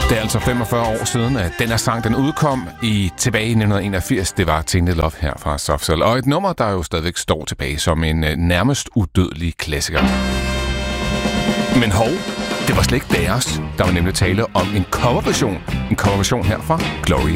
Det er altså 45 år siden, at den her sang den udkom tilbage i 1981. Det var Tainted Love her fra Soft Cell. Og et nummer, der jo stadigvæk står tilbage som en nærmest udødelig klassiker. Men hov, det var slet ikke deres. Der var nemlig tale om en coverversion. En coverversion her fra Gloria